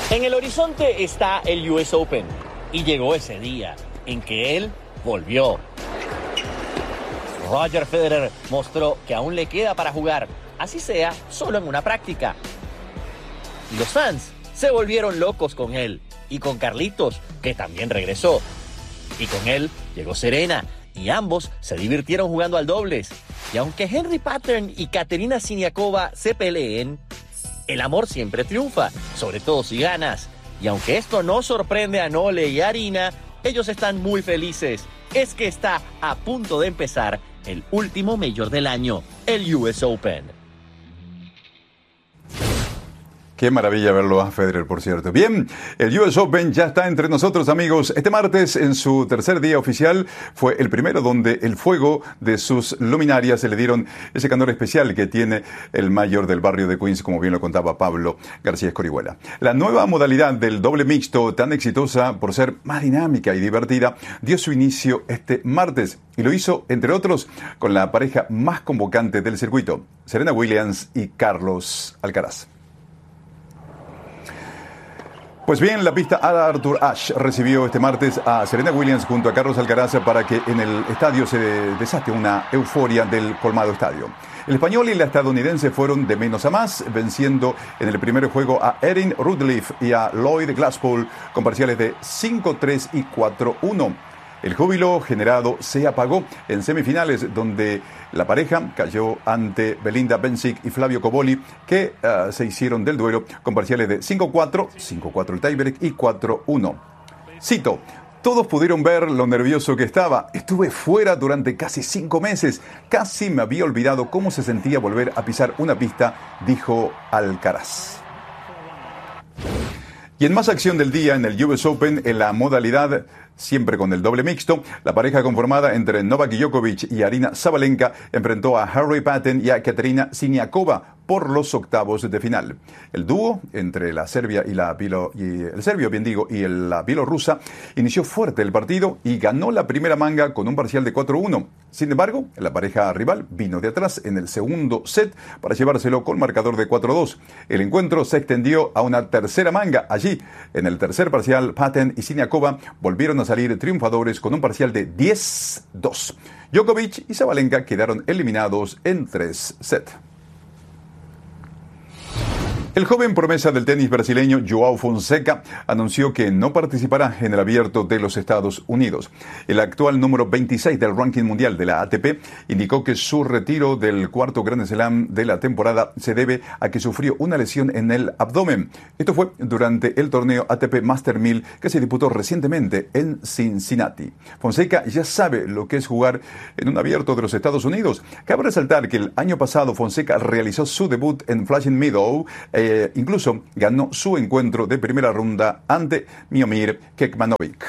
En el horizonte está el US Open y llegó ese día en que él volvió. Roger Federer mostró que aún le queda para jugar, así sea, solo en una práctica. Y los fans se volvieron locos con él y con Carlitos, que también regresó. Y con él llegó Serena y ambos se divirtieron jugando al dobles. Y aunque Henry Pattern y Katerina Siniakova se peleen, el amor siempre triunfa, sobre todo si ganas. Y aunque esto no sorprende a Nole y Arina, ellos están muy felices. Es que está a punto de empezar el último Major del año, el US Open. Qué maravilla verlo a Federer, por cierto. Bien, el US Open ya está entre nosotros, amigos. Este martes, en su tercer día oficial, fue el primero donde el fuego de sus luminarias se le dieron ese candor especial que tiene el mayor del barrio de Queens, como bien lo contaba Pablo García Escorihuela. La nueva modalidad del doble mixto, tan exitosa por ser más dinámica y divertida, dio su inicio este martes. Y lo hizo, entre otros, con la pareja más convocante del circuito, Serena Williams y Carlos Alcaraz. Pues bien, la pista Arthur Ashe recibió este martes a Serena Williams junto a Carlos Alcaraz para que en el estadio se desate una euforia del colmado estadio. El español y la estadounidense fueron de menos a más, venciendo en el primer juego a Erin Routliffe y a Lloyd Glasspool con parciales de 5-3 y 4-1. El júbilo generado se apagó en semifinales, donde la pareja cayó ante Belinda Bencic y Flavio Cobolli, que se hicieron del duelo con parciales de 5-4, 5-4 el tiebreak y 4-1. Cito: todos pudieron ver lo nervioso que estaba. Estuve fuera durante casi 5 meses. Casi me había olvidado cómo se sentía volver a pisar una pista, dijo Alcaraz. Y en más acción del día en el US Open, en la modalidad siempre con el doble mixto, la pareja conformada entre Novak Djokovic y Aryna Sabalenka enfrentó a Henry Patten y a Katerina Siniakova por los octavos de final. El dúo entre la serbia y la bielorrusa inició fuerte el partido y ganó la primera manga con un parcial de 4-1. Sin embargo, la pareja rival vino de atrás en el segundo set para llevárselo con marcador de 4-2. El encuentro se extendió a una tercera manga. Allí, en el tercer parcial, Patten y Siniakova volvieron a salir triunfadores con un parcial de 10-2. Djokovic y Sabalenka quedaron eliminados en 3 sets. El joven promesa del tenis brasileño João Fonseca anunció que no participará en el Abierto de los Estados Unidos. El actual número 26 del ranking mundial de la ATP indicó que su retiro del cuarto Grand Slam de la temporada se debe a que sufrió una lesión en el abdomen. Esto fue durante el torneo ATP Master 1000 que se disputó recientemente en Cincinnati. Fonseca ya sabe lo que es jugar en un Abierto de los Estados Unidos. Cabe resaltar que el año pasado Fonseca realizó su debut en Flushing Meadows. Incluso ganó su encuentro de primera ronda ante Miomir Kekmanovic.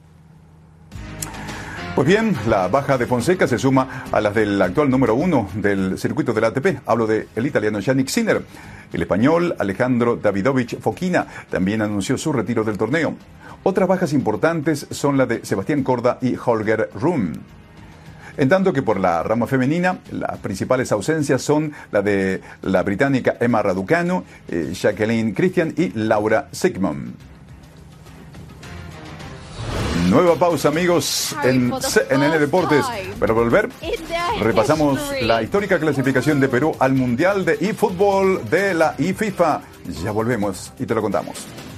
Pues bien, la baja de Fonseca se suma a las del actual número 1 del circuito del ATP. Hablo del italiano Jannik Sinner. El español Alejandro Davidovich Fokina también anunció su retiro del torneo. Otras bajas importantes son las de Sebastián Corda y Holger Rune. En tanto que por la rama femenina, las principales ausencias son la de la británica Emma Raducanu, Jacqueline Christian y Laura Sigmund. Nueva pausa, amigos, en CNN Deportes. Para volver, repasamos la histórica clasificación de Perú al Mundial de eFootball de la eFIFA. Ya volvemos y te lo contamos.